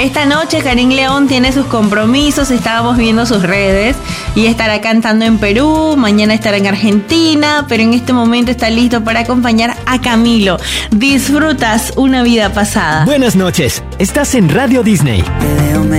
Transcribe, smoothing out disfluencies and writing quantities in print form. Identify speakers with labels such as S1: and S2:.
S1: esta noche Karim León tiene sus compromisos, estábamos viendo sus redes y estará cantando en Perú, mañana estará en Argentina, pero en este momento está listo para acompañar a Camilo. Disfrutas una vida pasada.
S2: Buenas noches, estás en Radio Disney.